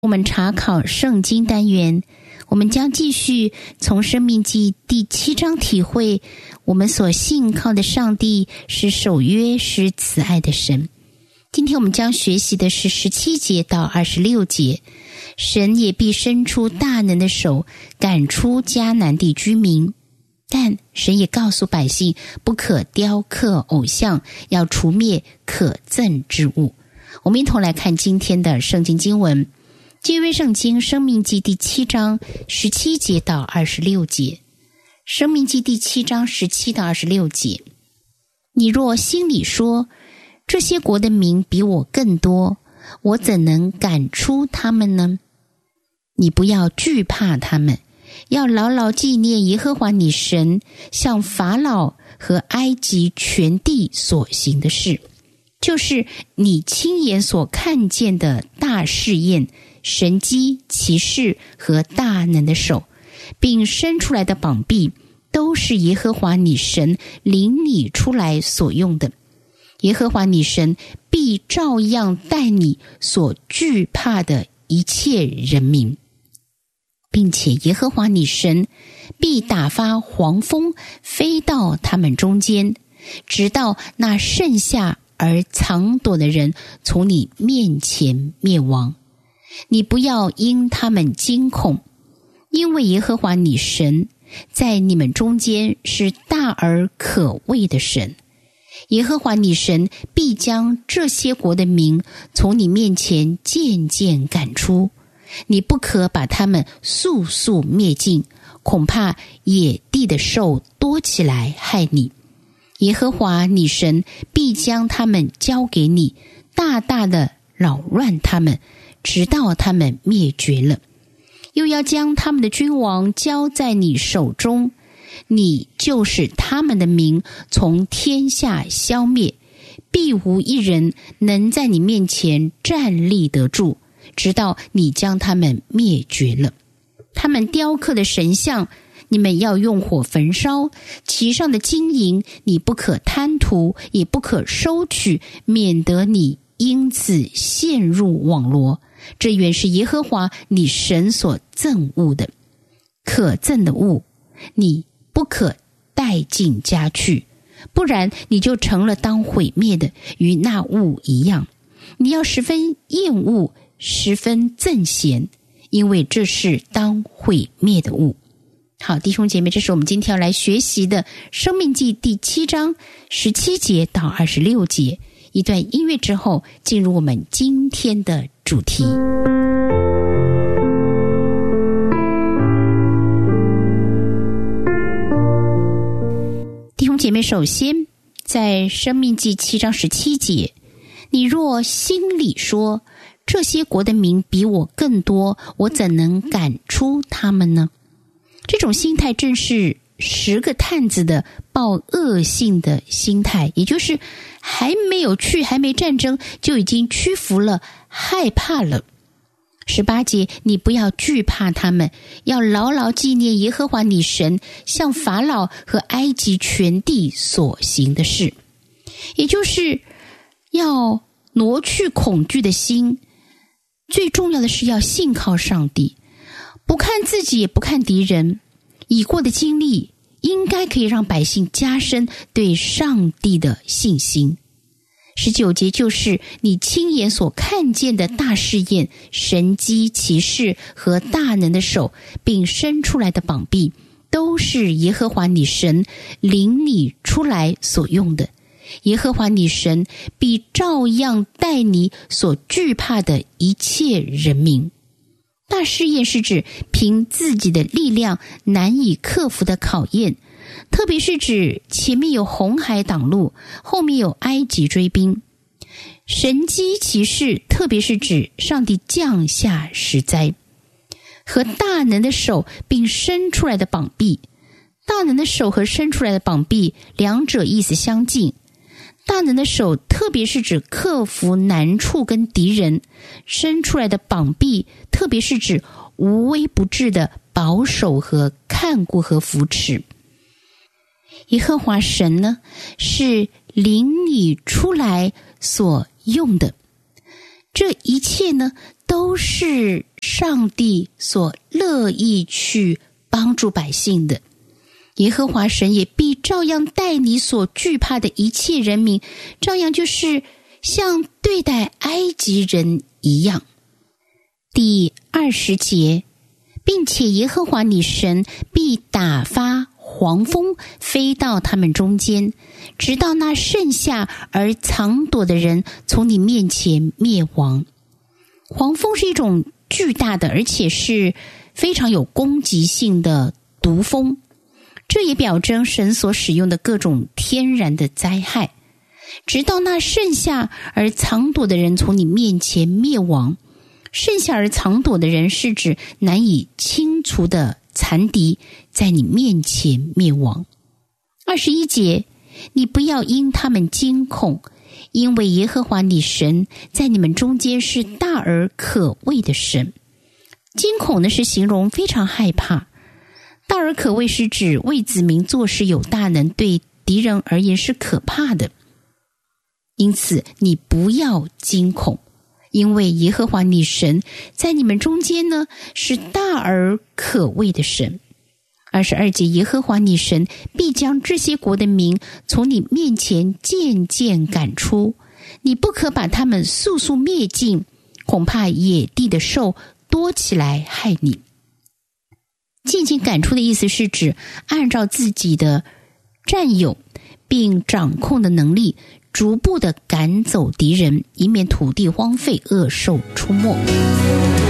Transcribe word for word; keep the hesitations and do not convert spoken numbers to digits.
我们查考圣经单元，我们将继续从申命记第七章体会我们所信靠的上帝是守约是慈爱的神。今天我们将学习的是十七节到二十六节，神也必伸出大能的手赶出迦南地居民，但神也告诉百姓不可雕刻偶像，要除灭可憎之物。我们一同来看今天的圣经经文，旧约圣经申命记第七章十七节到二十六节。申命记第七章十七到二十六节，你若心里说，这些国的民比我更多，我怎能赶出他们呢？你不要惧怕他们，要牢牢纪念耶和华你神向法老和埃及全地所行的事，就是你亲眼所看见的大试验、神迹、奇事和大能的手，并伸出来的膀臂，都是耶和华你神领你出来所用的。耶和华你神必照样待你所惧怕的一切人民，并且耶和华你神必打发黄蜂飞到他们中间，直到那剩下而藏躲的人从你面前灭亡。你不要因他们惊恐，因为耶和华你神在你们中间是大而可畏的神。耶和华你神必将这些国的民从你面前渐渐赶出，你不可把他们速速灭尽，恐怕野地的兽多起来害你。耶和华你神必将他们交给你，大大的扰乱他们，直到他们灭绝了。又要将他们的君王交在你手中，你就使他们的名从天下消灭，必无一人能在你面前站立得住，直到你将他们灭绝了。他们雕刻的神像，你们要用火焚烧，其上的金银你不可贪图，也不可收取，免得你因此陷入网罗。这原是耶和华你神所憎恶的。可憎的物，你不可带进家去，不然你就成了当毁灭的，与那物一样。你要十分厌恶，十分憎嫌，因为这是当毁灭的物。好，弟兄姐妹，这是我们今天要来学习的申命记第七章十七节到二十六节。一段音乐之后，进入我们今天的主题。弟兄姐妹，首先在申命记七章十七节，你若心里说，这些国的民比我更多，我怎能赶出他们呢？这种心态正是十个探子的抱恶性的心态，也就是还没有去，还没战争，就已经屈服了，害怕了。十八节，你不要惧怕他们，要牢牢纪念耶和华你神向法老和埃及全地所行的事，也就是要挪去恐惧的心。最重要的是要信靠上帝，不看自己，也不看敌人。已过的经历应该可以让百姓加深对上帝的信心。十九节，就是你亲眼所看见的大试验、神迹、奇事和大能的手，并伸出来的膀臂，都是耶和华你神领你出来所用的。耶和华你神必照样待你所惧怕的一切人民。大试验是指凭自己的力量难以克服的考验，特别是指前面有红海挡路，后面有埃及追兵。神迹奇事，特别是指上帝降下十灾，和大能的手并伸出来的膀臂。大能的手和伸出来的膀臂，两者意思相近。大能的手特别是指克服难处跟敌人，伸出来的膀臂特别是指无微不至的保守和看顾和扶持。耶和华神呢，是领你出来所用的，这一切呢都是上帝所乐意去帮助百姓的。耶和华神也必照样待你所惧怕的一切人民，照样就是像对待埃及人一样。第二十节，并且耶和华你神必打发黄蜂飞到他们中间，直到那剩下而藏躲的人从你面前灭亡。黄蜂是一种巨大的而且是非常有攻击性的毒蜂，这也表征神所使用的各种天然的灾害，直到那剩下而藏躲的人从你面前灭亡。剩下而藏躲的人是指难以清除的残敌在你面前灭亡。二十一节，你不要因他们惊恐，因为耶和华你神在你们中间是大而可畏的神。惊恐呢是形容非常害怕，大而可畏是指为子民做事有大能，对敌人而言是可怕的。因此你不要惊恐，因为耶和华你神在你们中间呢是大而可畏的神。二十二节，耶和华你神必将这些国的民从你面前渐渐赶出，你不可把他们速速灭尽，恐怕野地的兽多起来害你。渐渐赶出的意思是指按照自己的占有并掌控的能力，逐步的赶走敌人，以免土地荒废，恶兽出没。